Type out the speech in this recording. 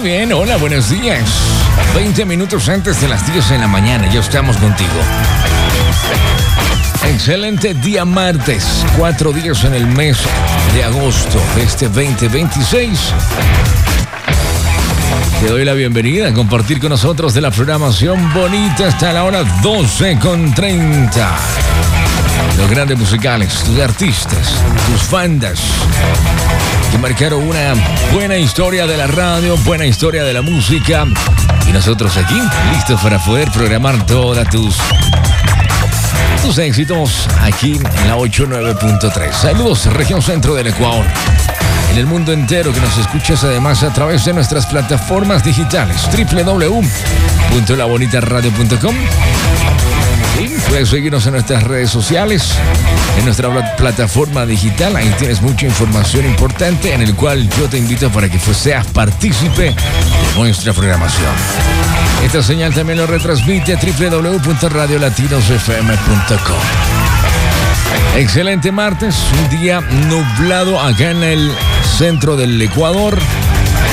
bien, hola, buenos días. 20 minutos antes de las 10 de la mañana, ya estamos contigo. Excelente día martes, 4 días en el mes de agosto de este 2026. Te doy la bienvenida a compartir con nosotros de la programación bonita hasta la hora 12:30. Los grandes musicales, tus artistas, tus bandas que marcaron una buena historia de la radio, buena historia de la música. Y nosotros aquí, listos para poder programar todas tus éxitos aquí en la 89.3. Saludos, región centro del Ecuador. En el mundo entero que nos escuchas además a través de nuestras plataformas digitales www.labonitaradio.com. Y puedes seguirnos en nuestras redes sociales, en nuestra plataforma digital. Ahí tienes mucha información importante en el cual yo te invito para que seas partícipe de nuestra programación. Esta señal también lo retransmite a www.radiolatinofm.com. Excelente martes, un día nublado acá en el centro del Ecuador.